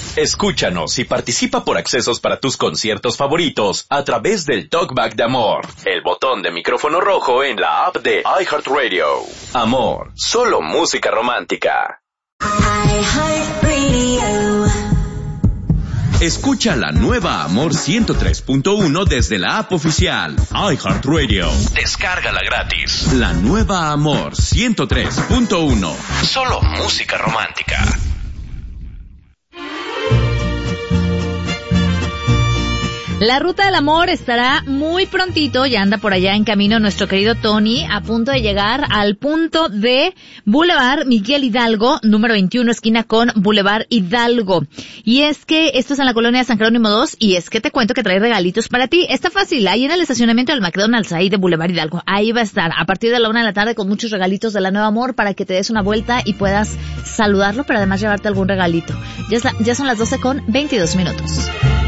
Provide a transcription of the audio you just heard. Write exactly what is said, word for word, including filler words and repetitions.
Escúchanos y participa por accesos para tus conciertos favoritos a través del Talkback de Amor, el botón de micrófono rojo en la app de iHeartRadio. Amor, solo música romántica. Escucha la nueva Amor ciento tres punto uno desde la app oficial iHeartRadio. Descárgala gratis. La nueva Amor ciento tres punto uno. Solo música romántica. La Ruta del Amor estará muy prontito, ya anda por allá en camino nuestro querido Tony, a punto de llegar al punto de Boulevard Miguel Hidalgo, número veintiuno, esquina con Boulevard Hidalgo. Y es que esto es en la colonia San Jerónimo dos, y es que te cuento que trae regalitos para ti. Está fácil, ahí en el estacionamiento del McDonald's, ahí de Boulevard Hidalgo. Ahí va a estar, a partir de la una de la tarde, con muchos regalitos de la Nueva Amor para que te des una vuelta y puedas saludarlo, pero además llevarte algún regalito. Ya, es la, ya son las doce con veintidós minutos.